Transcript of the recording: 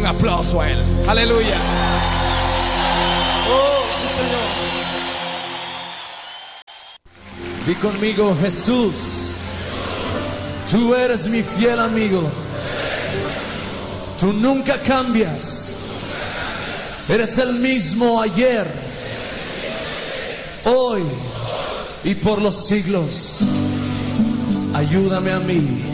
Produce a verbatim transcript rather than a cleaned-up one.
un aplauso a Él. Aleluya. Oh, sí, Señor. Di conmigo: Jesús, tú eres mi fiel amigo. Tú nunca cambias. Eres el mismo ayer, hoy y por los siglos. Ayúdame a mí